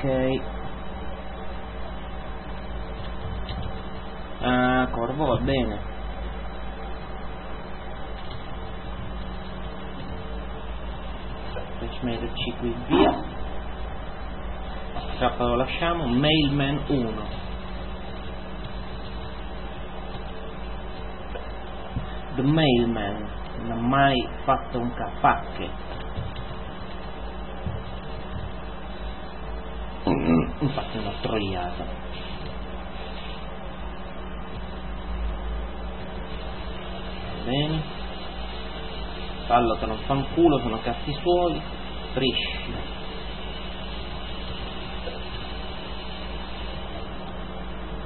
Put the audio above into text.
Ok. Corvo va bene. Facciamo C qui via. K lo lasciamo. Mailman 1. The Mailman non ha mai fatto un K. Infatti è una troiata. Va bene. Fallo che non fa un culo, sono cazzi suoi. Priscina.